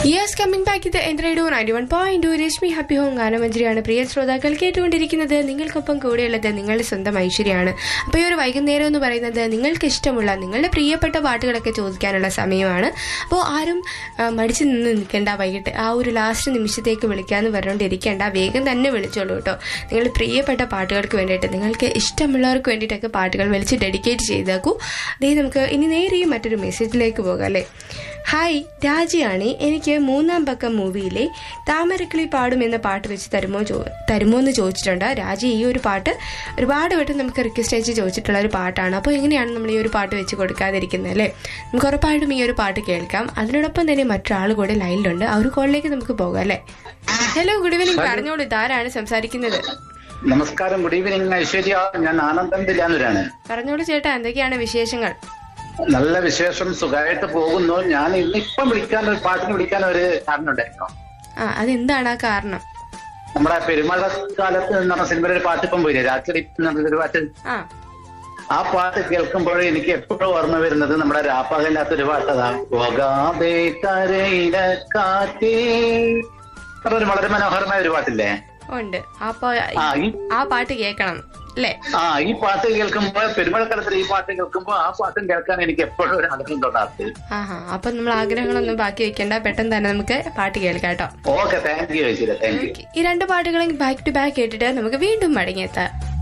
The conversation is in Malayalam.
യെസ്, കമ്മിങ് ബാക്ക് ഇത് എന്റെ റേഡിയോ 91.2 രശ്മി ഹാപ്പി ഹോം ഗാനമഞ്ജരിയാണ്. പ്രിയ ശ്രോതാക്കൾ കേട്ടുകൊണ്ടിരിക്കുന്നത്. നിങ്ങൾക്കൊപ്പം കൂടെയുള്ളത് നിങ്ങളുടെ സ്വന്തം ഐശ്വര്യമാണ്. അപ്പോൾ ഈ ഒരു വൈകുന്നേരം എന്ന് പറയുന്നത് നിങ്ങൾക്ക് ഇഷ്ടമുള്ള നിങ്ങളുടെ പ്രിയപ്പെട്ട പാട്ടുകളൊക്കെ ചോദിക്കാനുള്ള സമയമാണ്. അപ്പോൾ ആരും മടിച്ചു നിന്ന് നിൽക്കേണ്ട. വൈകിട്ട് ആ ഒരു ലാസ്റ്റ് നിമിഷത്തേക്ക് വിളിക്കാമെന്ന് പറഞ്ഞുകൊണ്ടിരിക്കേണ്ട. വേഗം തന്നെ വിളിച്ചോളൂ കേട്ടോ. നിങ്ങളുടെ പ്രിയപ്പെട്ട പാട്ടുകൾക്ക് വേണ്ടിയിട്ട്, നിങ്ങൾക്ക് ഇഷ്ടമുള്ളവർക്ക് വേണ്ടിയിട്ടൊക്കെ പാട്ടുകൾ വിളിച്ച് ഡെഡിക്കേറ്റ് ചെയ്തേക്കൂ. അതേ നമുക്ക് ഇനി നേരെ മറ്റൊരു മെസ്സേജിലേക്ക് പോകാം അല്ലേ. ഹായ്, രാജിയാണ്. എനിക്ക് 3-ാം പക്കം മൂവിയിലെ താമരക്കിളി പാടും എന്ന പാട്ട് വെച്ച് തരുമോ എന്ന് ചോദിച്ചിട്ടുണ്ട്. രാജി ഈ ഒരു പാട്ട് ഒരുപാട് വട്ടം നമുക്ക് റിക്വസ്റ്റ് അയച്ച് ചോദിച്ചിട്ടുള്ള ഒരു പാട്ടാണ്. അപ്പോൾ എങ്ങനെയാണ് നമ്മൾ ഈ ഒരു പാട്ട് വെച്ച് കൊടുക്കാതിരിക്കുന്നത് അല്ലേ? നമുക്ക് ഉറപ്പായിട്ടും ഈ ഒരു പാട്ട് കേൾക്കാം. അതിനോടൊപ്പം തന്നെ മറ്റൊരാൾ കൂടെ ലൈനിലുണ്ട്. ആ ഒരു കോളിലേക്ക് നമുക്ക് പോകാം അല്ലേ. Hello, good evening. പറഞ്ഞോളൂ, ഇതാരാണ് സംസാരിക്കുന്നത്? നമസ്കാരം, ഗുഡ് ഈവനിങ് ഐശ്വര്യ. ഞാൻ ആനന്ദൻ തിലാനൂരാണ്. പറഞ്ഞോളൂ ചേട്ടാ, എന്തൊക്കെയാണ് വിശേഷങ്ങൾ? നല്ല വിശേഷം, സുഖമായിട്ട് പോകുന്നു. ഞാൻ ഇന്നിപ്പം ഒരു പാട്ടിന് വിളിക്കാൻ ഒരു കാരണം ഉണ്ടായിരുന്നു. അതെന്താണ് ആ കാരണം? നമ്മുടെ പെരുമഴക്കാലത്ത് എന്ന സിനിമയിൽ ഒരു പാട്ട് ഇപ്പം പോയില്ലേ, രാത്രി ഒരു പാട്ട്. ആ പാട്ട് കേൾക്കുമ്പോൾ എനിക്ക് എപ്പോഴും ഓർമ്മ വരുന്നത് നമ്മുടെ രാപ്പകലില്ലാത്തൊരു പാട്ടതാ. പോകാതെ കരയില കാറ്റേ, അതൊരു വളരെ മനോഹരമായ ഒരു പാട്ടില്ലേ? ഉണ്ട്. ആ പാട്ട് കേൾക്കണം അല്ലേ? ഈ പാട്ട് കേൾക്കുമ്പോ, പെരുമഴക്കാലത്ത് ഈ പാട്ട് കേൾക്കുമ്പോ ആ പാട്ടും കേൾക്കാൻ എനിക്ക് എപ്പോഴും ഒരു ആഗ്രഹം തോന്നാറ്. അപ്പൊ നമ്മൾ ആഗ്രഹങ്ങളൊന്നും ബാക്കി വെക്കണ്ട, പെട്ടെന്ന് തന്നെ നമുക്ക് പാട്ട് കേൾക്കാം കേട്ടോ. Okay, thank you. ഈ രണ്ട് പാട്ടുകളും ബാക്ക് ടു ബാക്ക് കേട്ടിട്ട് നമുക്ക് വീണ്ടും മടങ്ങിയെത്താം.